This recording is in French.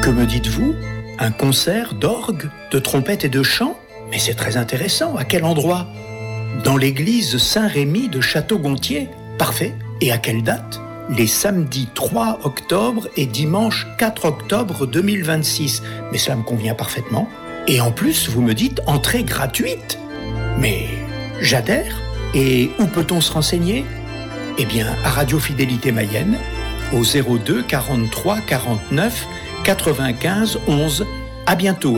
Que me dites-vous? Un concert d'orgue, de trompette et de chant? Mais c'est très intéressant. À quel endroit? Dans l'église Saint-Rémy de Château-Gontier. Parfait. Et à quelle date? Les samedis 3 octobre et dimanche 4 octobre 2026. Mais cela me convient parfaitement. Et en plus, vous me dites entrée gratuite. Mais j'adhère. Et où peut-on se renseigner? Eh bien, à Radio Fidélité Mayenne, au 02 43 49 95 11. À bientôt.